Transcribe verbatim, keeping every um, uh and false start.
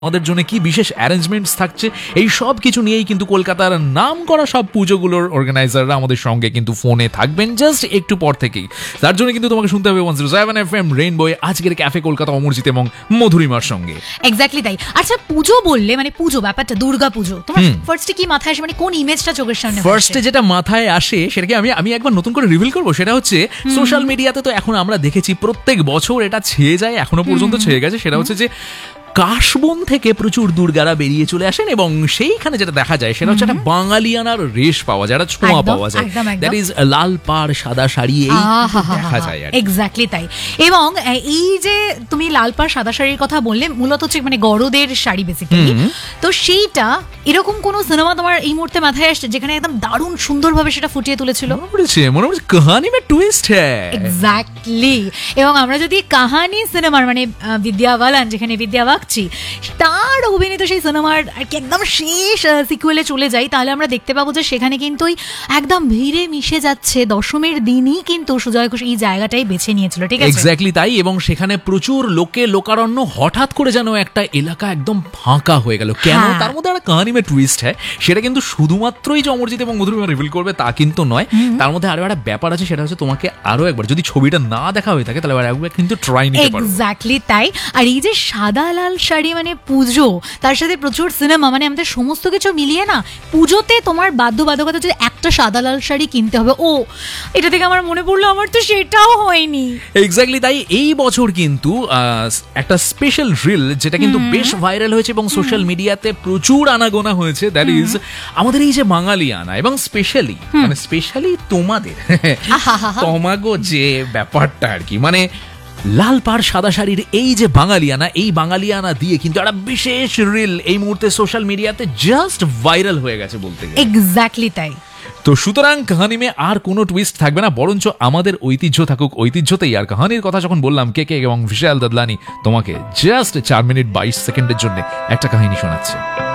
আমাদের জন্য কি বিশেষ অ্যারেঞ্জমেন্টস থাকছে, এই সব কিছু নিয়েই কিন্তু কলকাতার নাম করা সব পুজোগুলোর অর্গানাইজাররা আমাদের সঙ্গে কিন্তু ফোনে থাকবেন জাস্ট একটু পর থেকেই। তার জন্য কিন্তু তোমাকে শুনতে হবে one zero seven F M rainbow আজকের ক্যাফে কলকাতা অমরজিৎ এবং মধুরিমার সঙ্গে। এক্স্যাক্টলি তাই। আচ্ছা, পুজো বললে মানে পুজো ব্যাপারটা, দুর্গা পুজো, তোমার ফার্স্টে কি মাথায় আসে, মানে কোন ইমেজটা চোখের সামনে? ফার্স্টে যেটা মাথায় আসে সেটাকে আমি আমি একবার নতুন করে রিভিল করবো, সেটা হচ্ছে সোশ্যাল মিডিয়াতে তো এখন আমরা দেখেছি প্রত্যেক বছর এটা ছেয়ে যায়, এখনো পর্যন্ত ছেয়ে গেছে। সেটা হচ্ছে যে কাশবন থেকে প্রচুর দুর্গারা বেরিয়ে চলে আসেন এবং সেইখানে যেটা দেখা যায় সেটা হচ্ছে একটা বাঙালিয়ানার রেশ পাওয়া যায়, একটা ছোঁয়া পাওয়া যায়। দ্যাট ইজ লাল পাড় সাদা শাড়ি, এই দেখা যায়। এক্স্যাক্টলি তাই। এবং এই যে তুমি লাল পাড় সাদা শাড়ির কথা বললে, মূলত হচ্ছে মানে গরদের শাড়ি বেসিক্যালি। তো সেইটা এরকম কোন সিনেমা তোমার এই মুহূর্তে মাথায় আসছে যেখানে একদম দারুণ সুন্দরভাবে সেটা ফুটিয়ে তুলেছিল? মনে পড়েছে, মনে পড়েছে কাহানি মে টুইস্ট হ্যায়। এক্স্যাক্টলি। এবং আমরা যদি কাহানি সিনেমার মানে বিদ্যা বালান, যেখানে বিদ্যা বাগচি, তার অভিনীত সেই সিনেমার আর কি একদম শেষ সিকুয়েলে চলে যাই, তাহলে আমরা দেখতে পাবো যে সেখানে কিন্তু একদম ভিড়ে মিশে যাচ্ছে। দশমীর দিনই কিন্তু সুজয় ঘোষ এই জায়গাটাই বেছে নিয়েছিল, ঠিক আছে? এক্স্যাক্টলি তাই। এবং সেখানে প্রচুর লোকে লোকারণ্য, হঠাৎ করে যেন একটা এলাকা একদম ফাঁকা হয়ে গেল। কেন? তার মধ্যে একটা কাহানি মে টুইস্ট হ্যায়। সেটা কিন্তু শুধুমাত্রই যে অমরজিৎ এবং মধুরিমা রিভিল করবে তা কিন্তু নয়, তার মধ্যে আরো একটা ব্যাপার আছে। সেটা হচ্ছে তোমাকে আরো একবার, যদি ছবিটা না দেখা হয়ে থাকে তাহলে একবার কিন্তু ট্রাই নিতে পারো। এক্স্যাক্টলি তাই। আর এই যে সাদা লাল শাড়ি মানে পুজো, তার সাথে প্রচুর সিনেমা, মানে আমাদের সমস্ত কিছু মিলিয়ে না পুজোতে তোমার বাধ্যবাধকতা যে একটা সাদা লাল শাড়ি কিনতে হবে। ও, এটা থেকে আমার মনে পড়লো আমার তো সেটাও হয়নি। এক্স্যাক্টলি তাই। এই বছর কিন্তু একটা স্পেশাল রিল যেটা কিন্তু বেশ ভাইরাল হয়েছে এবং সোশ্যাল মিডিয়াতে প্রচুর আনাগোনা হয়েছে, দ্যাট ইজ আমাদের এই যে বাঙালিয়ানা এবং স্পেশালি মানে স্পেশালি তোমাদের তোমাগো যে ব্যাপারটা আর কি, মানে লাল পাড় সাদা শাড়ির এই যে বাঙালিয়ানা, এই বাঙালিয়ানা দিয়ে কিন্তু একটা বিশেষ রিল এই মুহূর্তে সোশ্যাল মিডিয়াতে জাস্ট ভাইরাল হয়ে গেছে বলতে গেলে। এক্স্যাক্টলি তাই। তো সুতরাং কাহানি মে আর কোনো টুইস্ট থাকবে না, বরঞ্চ আমাদের ঐতিহ্য থাকুক ঐতিহ্যতেই। আর কাহানির কথা যখন বললাম, কে কে এবং বিশাল দাদলানি তোমাকে জাস্ট চার মিনিট বাইশ সেকেন্ডের জন্য একটা কাহিনী শোনাচ্ছে।